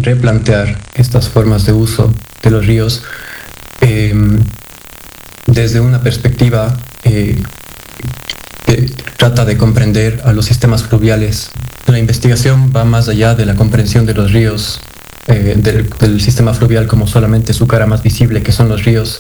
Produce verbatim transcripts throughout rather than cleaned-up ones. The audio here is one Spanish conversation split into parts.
replantear estas formas de uso de los ríos eh, desde una perspectiva eh, que trata de comprender a los sistemas fluviales. La investigación va más allá de la comprensión de los ríos, eh, del, del sistema fluvial como solamente su cara más visible, que son los ríos,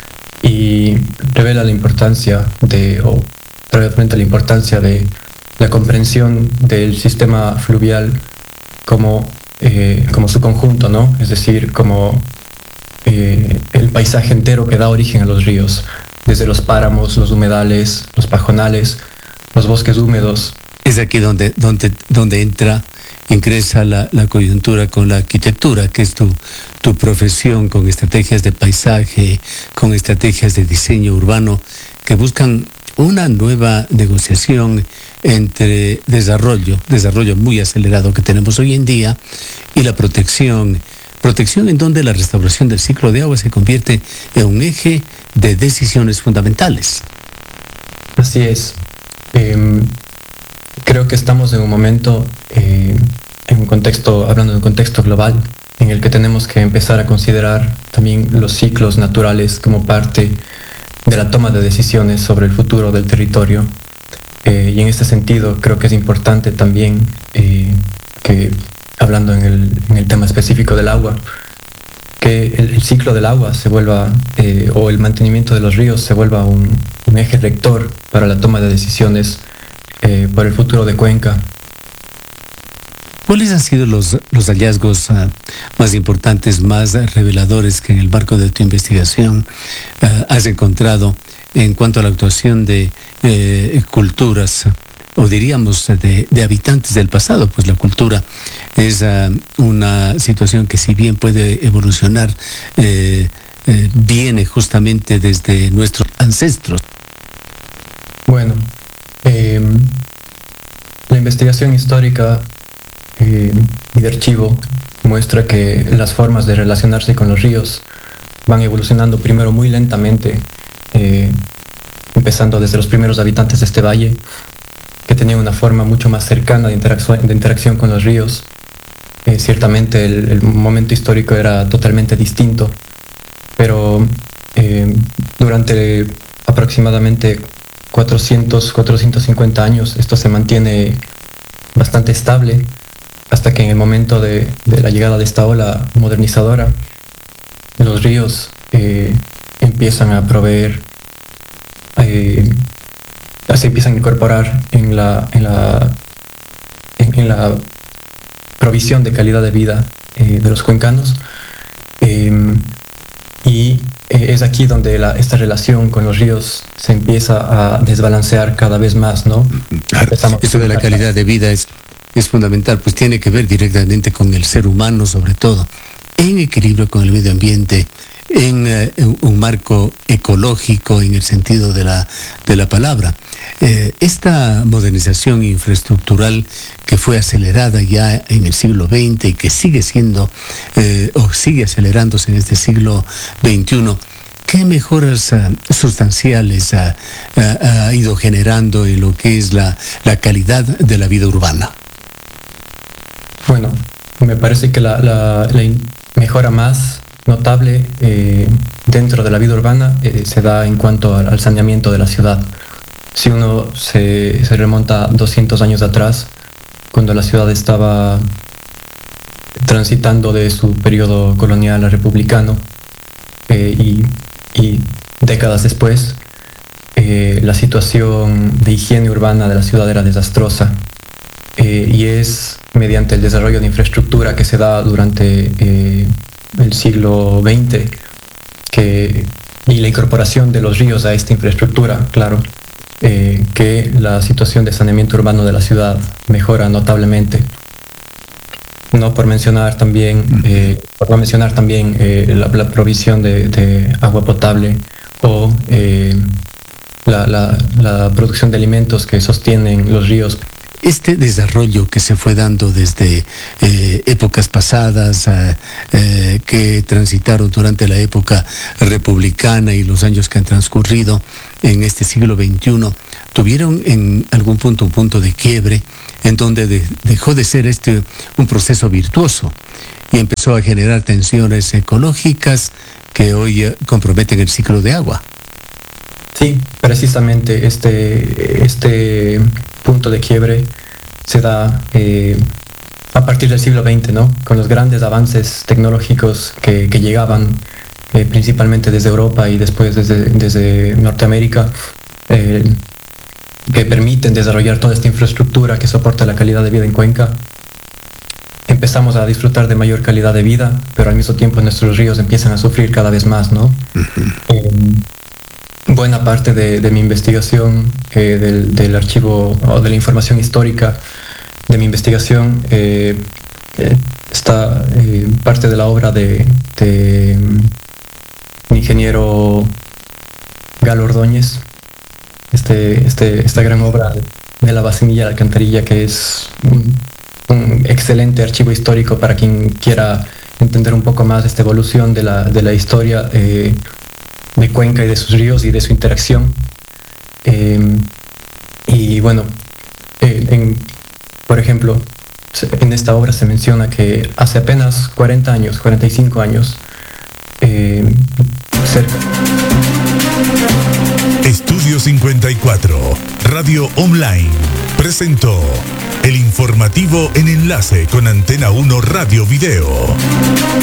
y revela la importancia de, o realmente la importancia de la comprensión del sistema fluvial como, eh, como su conjunto, ¿no? Es decir, como eh, el paisaje entero que da origen a los ríos, desde los páramos, los humedales, los pajonales, los bosques húmedos. Es aquí donde, donde, donde entra, ingresa la, la coyuntura con la arquitectura, que es tu, tu profesión, con estrategias de paisaje, con estrategias de diseño urbano, que buscan una nueva negociación entre desarrollo, desarrollo muy acelerado que tenemos hoy en día, y la protección, protección en donde la restauración del ciclo de agua se convierte en un eje de decisiones fundamentales. Así es. Eh, creo que estamos en un momento, eh, en un contexto, hablando de un contexto global, en el que tenemos que empezar a considerar también los ciclos naturales como parte de la toma de decisiones sobre el futuro del territorio. Eh, y en este sentido creo que es importante también eh, que, hablando en el, en el tema específico del agua, que el, el ciclo del agua se vuelva, eh, o el mantenimiento de los ríos se vuelva un, un eje rector para la toma de decisiones eh, por el futuro de Cuenca. ¿Cuáles han sido los, los hallazgos uh, más importantes, más uh, reveladores que en el marco de tu investigación uh, has encontrado en cuanto a la actuación de eh, culturas, o diríamos de, de habitantes del pasado? Pues la cultura es uh, una situación que, si bien puede evolucionar, eh, eh, viene justamente desde nuestros ancestros. Bueno, eh, la investigación histórica Eh, y de archivo muestra que las formas de relacionarse con los ríos van evolucionando primero muy lentamente, eh, empezando desde los primeros habitantes de este valle, que tenían una forma mucho más cercana de interacción, de interacción con los ríos. Eh, ciertamente el, el momento histórico era totalmente distinto, pero eh, durante aproximadamente cuatrocientos, cuatrocientos cincuenta años esto se mantiene bastante estable, hasta que en el momento de, de la llegada de esta ola modernizadora, los ríos eh, empiezan a proveer, eh, se empiezan a incorporar en la, en la, en, en la provisión de calidad de vida eh, de los cuencanos, eh, y eh, es aquí donde la, esta relación con los ríos se empieza a desbalancear cada vez más, ¿no? Empezamos Esto de la calidad de vida es es fundamental, pues tiene que ver directamente con el ser humano, sobre todo, en equilibrio con el medio ambiente, en, eh, en un marco ecológico en el sentido de la, de la palabra. Eh, esta modernización infraestructural que fue acelerada ya en el siglo veinte y que sigue siendo, eh, o sigue acelerándose en este siglo veintiuno, ¿qué mejoras uh, sustanciales uh, uh, ha ido generando en lo que es la, la calidad de la vida urbana? Bueno, me parece que la, la, la mejora más notable eh, dentro de la vida urbana eh, se da en cuanto al, al saneamiento de la ciudad. Si uno se, se remonta doscientos años atrás, cuando la ciudad estaba transitando de su periodo colonial a republicano, eh, y, y décadas después, eh, la situación de higiene urbana de la ciudad era desastrosa. Eh, y es mediante el desarrollo de infraestructura que se da durante eh, el siglo veinte que, y la incorporación de los ríos a esta infraestructura, claro, eh, que la situación de saneamiento urbano de la ciudad mejora notablemente. No por mencionar también, eh, por no mencionar también eh, la, la provisión de, de agua potable o eh, la, la, la producción de alimentos que sostienen los ríos. Este desarrollo que se fue dando desde eh, épocas pasadas, eh, eh, que transitaron durante la época republicana y los años que han transcurrido en este siglo veintiuno, tuvieron en algún punto un punto de quiebre en donde de, dejó de ser este un proceso virtuoso y empezó a generar tensiones ecológicas que hoy eh, comprometen el ciclo de agua. Sí, precisamente este, este punto de quiebre se da eh, a partir del siglo veinte, ¿no? Con los grandes avances tecnológicos que, que llegaban eh, principalmente desde Europa y después desde, desde Norteamérica, eh, que permiten desarrollar toda esta infraestructura que soporta la calidad de vida en Cuenca. Empezamos a disfrutar de mayor calidad de vida, pero al mismo tiempo nuestros ríos empiezan a sufrir cada vez más, ¿no? Uh-huh. Eh, buena parte de, de mi investigación, eh, del, del archivo o de la información histórica de mi investigación, eh, eh, está eh, parte de la obra de, de mi ingeniero Galo Ordóñez, este, este, esta gran obra de la Vacinilla de Alcantarilla, que es un, un excelente archivo histórico para quien quiera entender un poco más esta evolución de la, de la historia eh, de Cuenca y de sus ríos y de su interacción. Eh, y bueno, eh, en, por ejemplo, en esta obra se menciona que hace apenas cuarenta años, cuarenta y cinco años, eh, cerca. Estudio cincuenta y cuatro, Radio Online, presentó el informativo en enlace con Antena uno Radio Video.